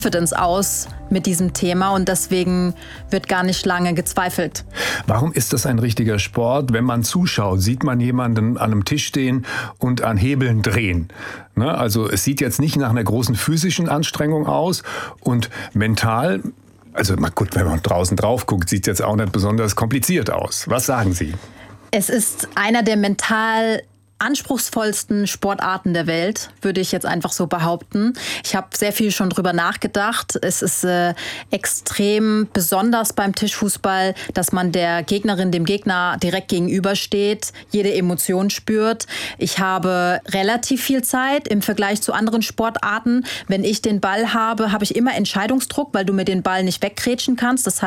Confidence aus mit diesem Thema und deswegen wird gar nicht lange gezweifelt. Warum ist das ein richtiger Sport? Wenn man zuschaut, sieht man jemanden an einem Tisch stehen und an Hebeln drehen. Ne? Also es sieht jetzt nicht nach einer großen physischen Anstrengung aus und mental, also mal gut, wenn man draußen drauf guckt, sieht es jetzt auch nicht besonders kompliziert aus. Was sagen Sie? Es ist einer der mental anspruchsvollsten Sportarten der Welt, würde ich jetzt einfach so behaupten. Ich habe sehr viel schon drüber nachgedacht. Es ist extrem besonders beim Tischfußball, dass man der Gegnerin, dem Gegner direkt gegenübersteht, jede Emotion spürt. Ich habe relativ viel Zeit im Vergleich zu anderen Sportarten. Wenn ich den Ball habe, habe ich immer Entscheidungsdruck, weil du mir den Ball nicht weggrätschen kannst. Das heißt,